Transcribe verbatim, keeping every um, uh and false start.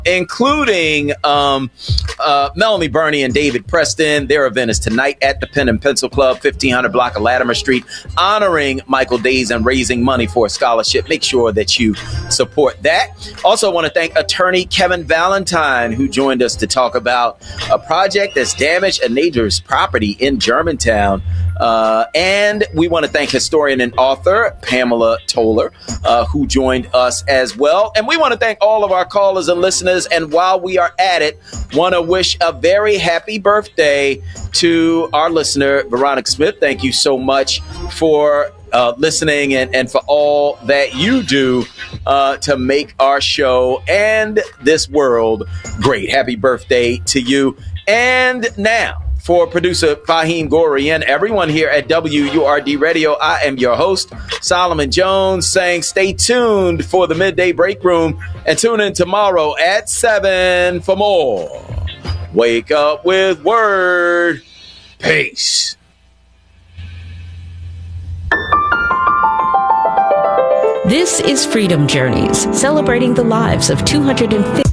including um, uh, Melanie Burney and David Preston. Their event is tonight at the Pen and Pencil Club, fifteen hundred block of Latimer Street, honoring Michael Days and raising money for a scholarship. Make sure that you support that. Also, I want to thank attorney Kevin Valentine, who joined us to talk about a project that's damaged a neighbor's property in Germantown. Uh, and we want to thank historian and author Pamela Toller, uh, who joined us as well. And we want to thank all of our callers and listeners. And while we are at it, want to wish a very happy birthday to our listener, Veronica Smith. Thank you so much for uh, listening and, and for all that you do uh, to make our show and this world great. Happy birthday to you. And now, for producer Fahim Gori and everyone here at W U R D Radio, I am your host, Solomon Jones, saying stay tuned for the Midday Break Room and tune in tomorrow at seven for more. Wake up with Word. Peace. This is Freedom Journeys, celebrating the lives of two hundred fifty